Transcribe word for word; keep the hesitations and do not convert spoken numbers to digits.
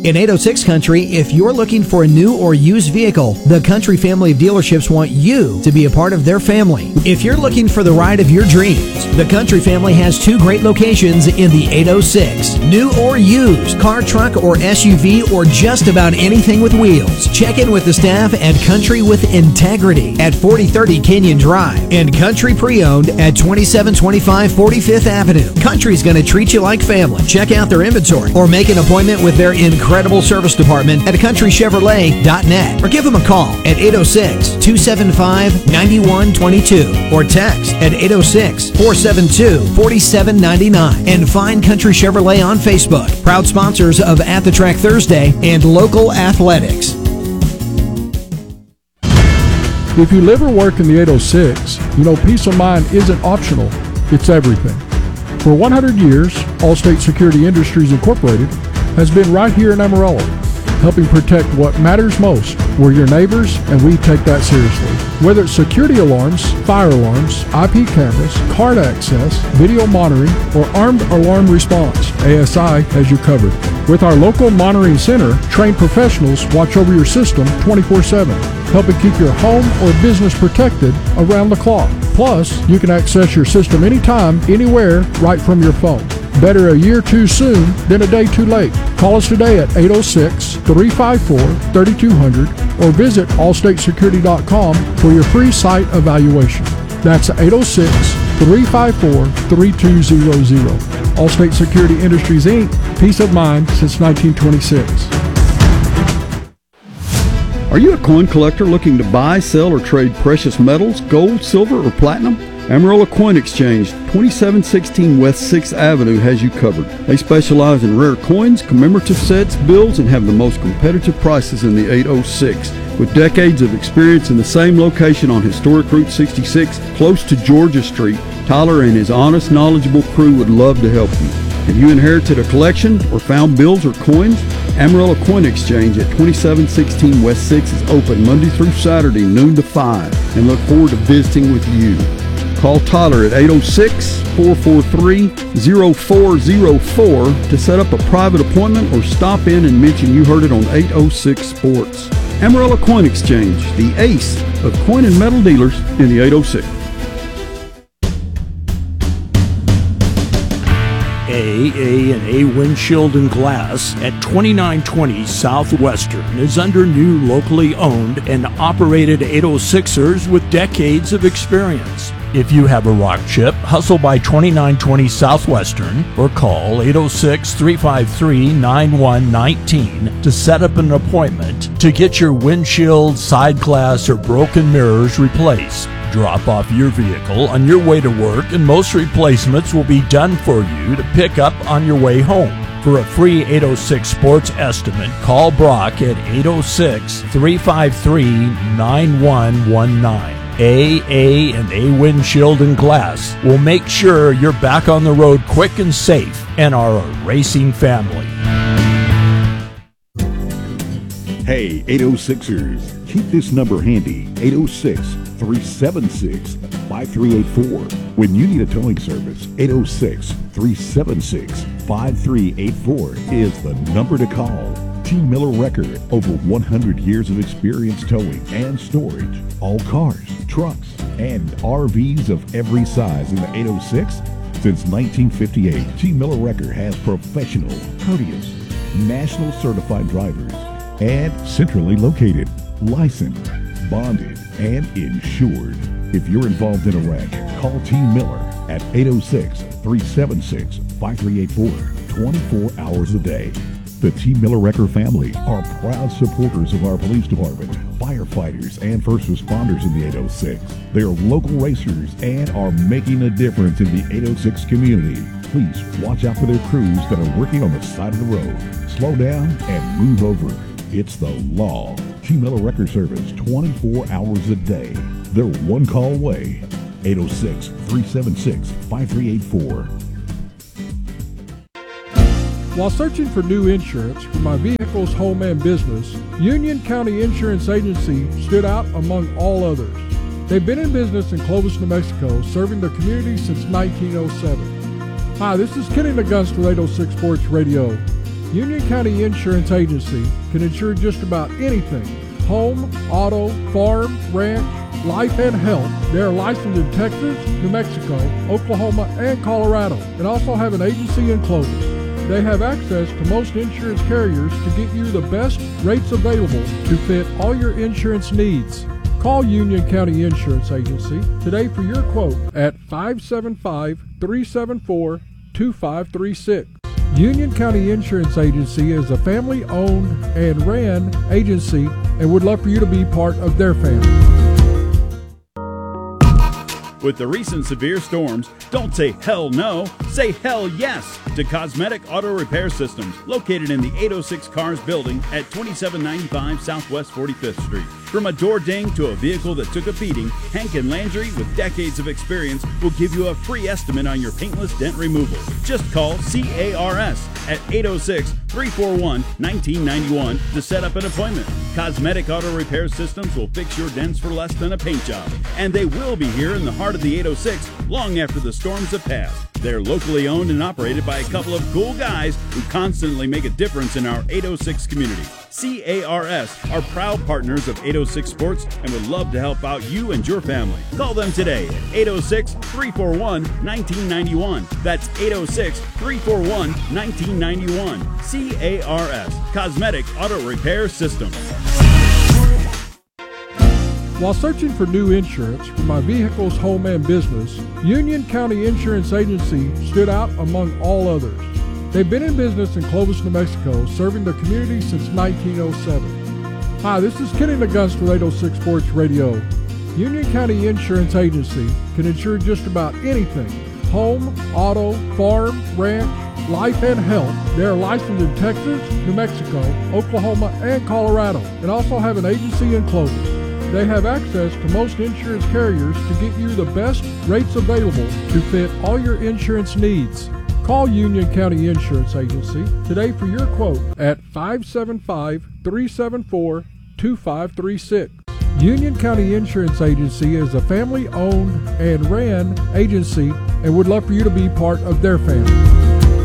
In eight oh six Country, if you're looking for a new or used vehicle, the Country family of dealerships want you to be a part of their family. If you're looking for the ride of your dreams, the Country family has two great locations in the eight oh six. New or used, car, truck, or S U V, or just about anything with wheels. Check in with the staff at Country with Integrity at forty thirty Canyon Drive and Country Pre-Owned at twenty-seven twenty-five forty-fifth Avenue. Country's going to treat you like family. Check out their inventory or make an appointment with their incredible service department at country chevrolet dot net or give them a call at eight oh six, two seven five, nine one two two or text at eight oh six, four seven two, four seven nine nine and find Country Chevrolet on Facebook. Proud sponsors of At the Track Thursday and local athletics. If you live or work in the eight oh six, you know peace of mind isn't optional, it's everything. For one hundred years, Allstate Security Industries Incorporated has been right here in Amarillo, helping protect what matters most. We're your neighbors, and we take that seriously. Whether it's security alarms, fire alarms, I P cameras, card access, video monitoring, or armed alarm response, A S I has you covered. With our local monitoring center, trained professionals watch over your system twenty-four seven, helping keep your home or business protected around the clock. Plus, you can access your system anytime, anywhere, right from your phone. Better a year too soon than a day too late. Call us today at eight oh six, three five four, three two zero zero or visit allstate security dot com for your free site evaluation. That's eight oh six, three five four, three two zero zero. Allstate Security Industries, Incorporated. Peace of mind since nineteen twenty-six. Are you a coin collector looking to buy, sell, or trade precious metals, gold, silver, or platinum? Amarillo Coin Exchange, twenty-seven sixteen West sixth Avenue has you covered. They specialize in rare coins, commemorative sets, bills, and have the most competitive prices in the eight oh six. With decades of experience in the same location on historic Route sixty-six, close to Georgia Street, Tyler and his honest, knowledgeable crew would love to help you. Have you inherited a collection or found bills or coins? Amarillo Coin Exchange at twenty-seven sixteen West sixth is open Monday through Saturday, noon to five, and look forward to visiting with you. Call Tyler at eight oh six, four four three, zero four zero four to set up a private appointment or stop in and mention you heard it on eight oh six Sports. Amarillo Coin Exchange, the ace of coin and metal dealers in the eight oh six. A, A, and A Windshield and Glass at twenty-nine twenty Southwestern is under new locally owned and operated eight oh sixers with decades of experience. If you have a rock chip, hustle by twenty-nine twenty Southwestern or call eight oh six, three five three, nine one one nine to set up an appointment to get your windshield, side glass, or broken mirrors replaced. Drop off your vehicle on your way to work and most replacements will be done for you to pick up on your way home. For a free eight oh six Sports estimate, call Brock at eight oh six, three five three, nine one one nine. A, A, and A Windshield and Glass will make sure you're back on the road quick and safe and are a racing family. Hey, eight oh sixers, keep this number handy, eight oh six, three seven six, five three eight four. When you need a towing service, eight oh six, three seven six, five three eight four is the number to call. T. Miller Record, over one hundred years of experience towing and storage. All cars, trucks, and R Vs of every size in the eight oh six. Since nineteen fifty-eight, T. Miller Record has professional, courteous, national certified drivers and centrally located, licensed, bonded, and insured. If you're involved in a wreck, call T. Miller at eight oh six, three seven six, five three eight four, twenty-four hours a day. The T. Miller Wrecker family are proud supporters of our police department, firefighters, and first responders in the eight oh six. They are local racers and are making a difference in the eight oh six community. Please watch out for their crews that are working on the side of the road. Slow down and move over. It's the law. T. Miller Wrecker Service, twenty-four hours a day. They're one call away. eight oh six, three seven six, five three eight four. While searching for new insurance for my vehicle's home and business, Union County Insurance Agency stood out among all others. They've been in business in Clovis, New Mexico, serving the community since nineteen oh seven. Hi, this is Kenny Nagunst with eight oh six Sports Radio. Union County Insurance Agency can insure just about anything: home, auto, farm, ranch, life, and health. They are licensed in Texas, New Mexico, Oklahoma, and Colorado, and also have an agency in Clovis. They have access to most insurance carriers to get you the best rates available to fit all your insurance needs. Call Union County Insurance Agency today for your quote at five seven five, three seven four, two five three six. Union County Insurance Agency is a family-owned and ran agency and would love for you to be part of their family. With the recent severe storms, don't say hell no, say hell yes to Cosmetic Auto Repair Systems, located in the eight oh six Cars building at twenty-seven ninety-five Southwest forty-fifth Street. From a door ding to a vehicle that took a beating, Hank and Landry, with decades of experience, will give you a free estimate on your paintless dent removal. Just call C A R S at eight oh six, three four one, one nine nine one to set up an appointment. Cosmetic Auto Repair Systems will fix your dents for less than a paint job, and they will be here in the heart of the eight oh six long after the storms have passed. They're locally owned and operated by a couple of cool guys who constantly make a difference in our eight oh six community. C A R S are proud partners of eight oh six Sports and would love to help out you and your family. Call them today at eight oh six, three four one, one nine nine one. That's eight oh six, three four one, one nine nine one. C A R S, Cosmetic Auto Repair Systems. While searching for new insurance for my vehicles, home, and business, Union County Insurance Agency stood out among all others. They've been in business in Clovis, New Mexico, serving the community since nineteen oh seven. Hi, this is Kenny McGunst with eight oh six Sports Radio. Union County Insurance Agency can insure just about anything: home, auto, farm, ranch, life, and health. They are licensed in Texas, New Mexico, Oklahoma, and Colorado, and also have an agency in Clovis. They have access to most insurance carriers to get you the best rates available to fit all your insurance needs. Call Union County Insurance Agency today for your quote at five seven five, three seven four, two five three six. Union County Insurance Agency is a family-owned and ran agency and would love for you to be part of their family.